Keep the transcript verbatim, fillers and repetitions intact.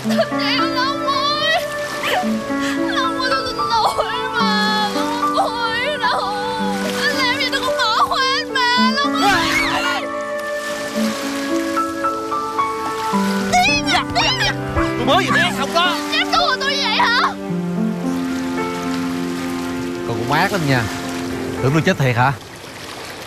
Thật vậy hả Long ơi? Long ơi, tao xin lỗi mà. Long không cố ý đâu. Anh làm gì tao cũng bỏ qua anh mà. Long ơi. Điên à, điên à. Tôi mới gì nè, không có. Dám đùa tôi như vậy hả? Con cũng ác lắm nha. Tưởng tôi chết thiệt hả?